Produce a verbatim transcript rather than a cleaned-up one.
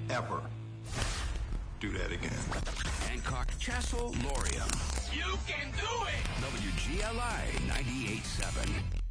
ever do that again. Hancock Castle Lorium. You can do it! W G L I ninety-eight point seven.